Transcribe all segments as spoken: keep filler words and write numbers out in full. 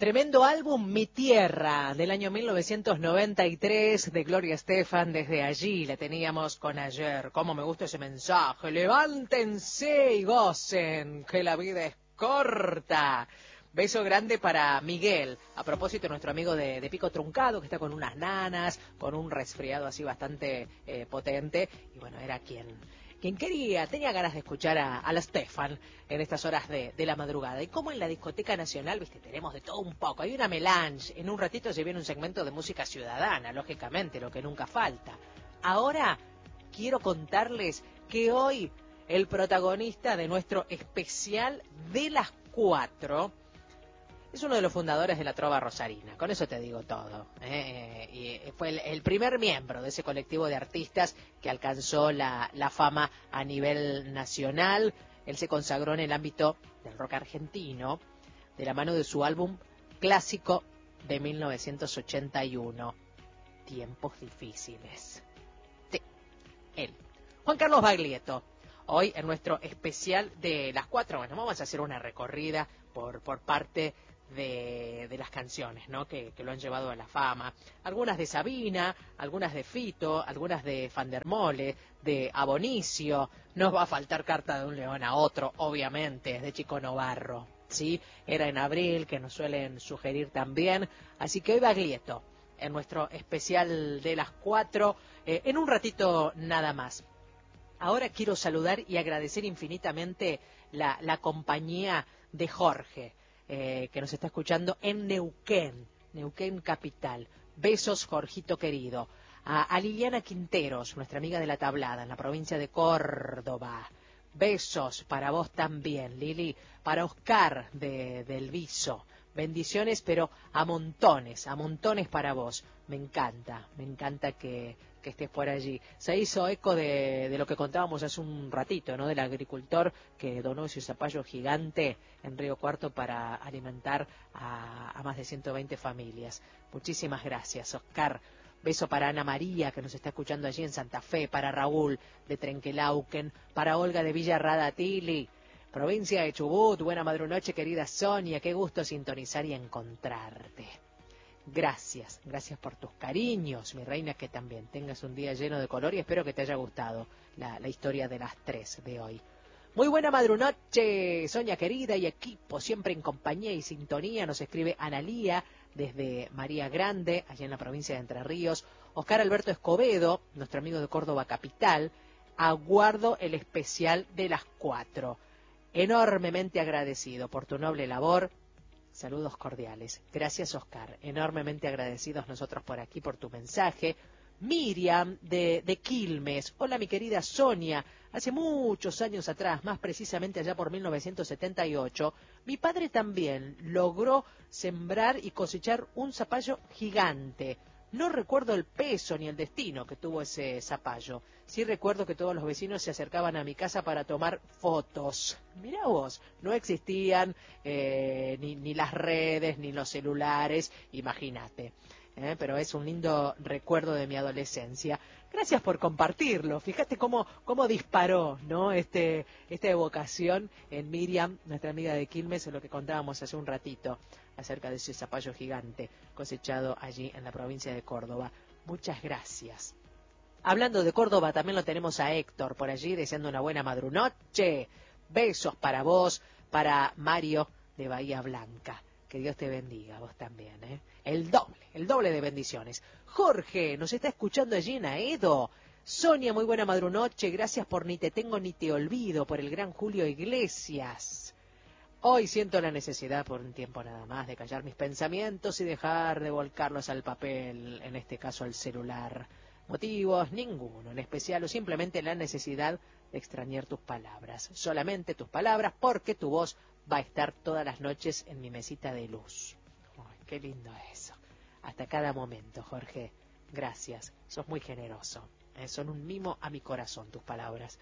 Tremendo álbum, Mi Tierra, del año mil novecientos noventa y tres, de Gloria Estefan. Desde allí la teníamos con Ayer. Cómo me gusta ese mensaje. Levántense y gocen, que la vida es corta. Beso grande para Miguel. A propósito, nuestro amigo de, de Pico Truncado, que está con unas nanas, con un resfriado así bastante eh, potente. Y bueno, era quien... quien quería, tenía ganas de escuchar a, a la Stefan en estas horas de, de la madrugada. Y como en la Discoteca Nacional, viste, tenemos de todo un poco. Hay una melange. En un ratito se viene un segmento de música ciudadana, lógicamente, lo que nunca falta. Ahora quiero contarles que hoy el protagonista de nuestro especial de las cuatro es uno de los fundadores de la Trova Rosarina, con eso te digo todo. ¿eh? Y fue el, el primer miembro de ese colectivo de artistas que alcanzó la, la fama a nivel nacional. Él se consagró en el ámbito del rock argentino, de la mano de su álbum clásico de mil novecientos ochenta y uno, Tiempos Difíciles. Sí, él. Juan Carlos Baglietto. Hoy en nuestro especial de las cuatro, bueno, vamos a hacer una recorrida por, por parte de, de las canciones, ¿no? Que, que lo han llevado a la fama. Algunas de Sabina, algunas de Fito, algunas de Fandermole, de Abonicio. No va a faltar Carta de un León a otro, obviamente, de Chico Novarro, ¿sí? Era en abril, que nos suelen sugerir también. Así que hoy Baglietto, en nuestro especial de las cuatro, eh, en un ratito nada más. Ahora quiero saludar y agradecer infinitamente la, la compañía de Jorge, eh, que nos está escuchando en Neuquén, Neuquén Capital. Besos, Jorgito querido. A, a Liliana Quinteros, nuestra amiga de La Tablada, en la provincia de Córdoba. Besos para vos también, Lili. Para Oscar de, del Viso. Bendiciones, pero a montones, a montones para vos. Me encanta, me encanta que, que estés por allí. Se hizo eco de, de lo que contábamos hace un ratito, ¿no? Del agricultor que donó ese zapallo gigante en Río Cuarto para alimentar a, a más de ciento veinte familias. Muchísimas gracias, Oscar. Beso para Ana María, que nos está escuchando allí en Santa Fe, para Raúl de Trenquelauquen, para Olga de Villarradatili, provincia de Chubut. Buena madrunoche, querida Sonia, qué gusto sintonizar y encontrarte. Gracias, gracias por tus cariños, mi reina, que también tengas un día lleno de color y espero que te haya gustado la, la historia de las tres de hoy. Muy buena madrunoche, Sonia querida y equipo, siempre en compañía y sintonía. Nos escribe Analía desde María Grande, allá en la provincia de Entre Ríos. Oscar Alberto Escobedo, nuestro amigo de Córdoba Capital. Aguardo el especial de las cuatro. Enormemente agradecido por tu noble labor. Saludos cordiales. Gracias, Oscar. Enormemente agradecidos nosotros por aquí, por tu mensaje. Miriam de, de Quilmes. Hola, mi querida Sonia. Hace muchos años atrás, más precisamente allá por mil novecientos setenta y ocho, mi padre también logró sembrar y cosechar un zapallo gigante. No recuerdo el peso ni el destino que tuvo ese zapallo. Sí recuerdo que todos los vecinos se acercaban a mi casa para tomar fotos. Mirá vos, no existían eh, ni, ni las redes, ni los celulares, imagínate. Eh, pero es un lindo recuerdo de mi adolescencia. Gracias por compartirlo. Fíjate cómo, cómo disparó, ¿no? Este, esta evocación en Miriam, nuestra amiga de Quilmes, en lo que contábamos hace un ratito acerca de ese zapallo gigante cosechado allí en la provincia de Córdoba. Muchas gracias. Hablando de Córdoba, también lo tenemos a Héctor por allí, deseando una buena madrunoche. Besos para vos, para Mario de Bahía Blanca. Que Dios te bendiga, vos también, ¿eh? El doble, el doble de bendiciones. Jorge, nos está escuchando allí en Aedo. Sonia, muy buena madrunoche. Gracias por Ni te tengo ni te olvido, por el gran Julio Iglesias. Hoy siento la necesidad, por un tiempo nada más, de callar mis pensamientos y dejar de volcarlos al papel, en este caso al celular. Motivos, ninguno en especial, o simplemente la necesidad de extrañar tus palabras. Solamente tus palabras, porque tu voz va a estar todas las noches en mi mesita de luz. Ay, qué lindo eso. Hasta cada momento, Jorge. Gracias. Sos muy generoso. Eh, son un mimo a mi corazón tus palabras.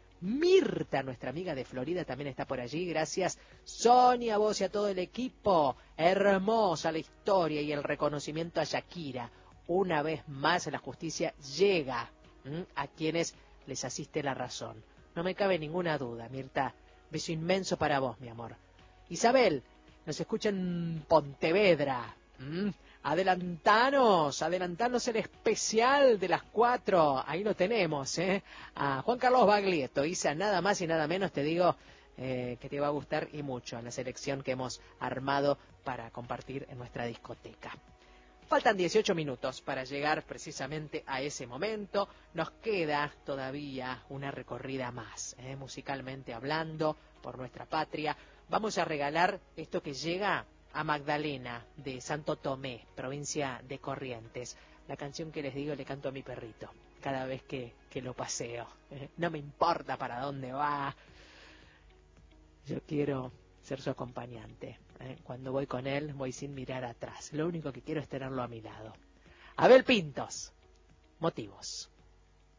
Mirta, nuestra amiga de Florida, también está por allí. Gracias, Sonia, vos y a todo el equipo. Hermosa la historia y el reconocimiento a Shakira. Una vez más la justicia llega ¿m? a quienes les asiste la razón. No me cabe ninguna duda, Mirta. Beso inmenso para vos, mi amor. Isabel, nos escucha en Pontevedra. ¿Mm? Adelantanos, adelantanos el especial de las cuatro. Ahí lo tenemos, ¿eh? A Juan Carlos Baglietto. Isa, nada más y nada menos, te digo eh, que te va a gustar y mucho la selección que hemos armado para compartir en nuestra discoteca. Faltan dieciocho minutos para llegar precisamente a ese momento. Nos queda todavía una recorrida más, ¿eh? Musicalmente hablando, por nuestra patria. Vamos a regalar esto que llega a Magdalena de Santo Tomé, provincia de Corrientes. La canción que les digo le canto a mi perrito cada vez que, que lo paseo. ¿eh? No me importa para dónde va. Yo quiero ser su acompañante. ¿eh? Cuando voy con él, voy sin mirar atrás. Lo único que quiero es tenerlo a mi lado. Abel Pintos. Motivos.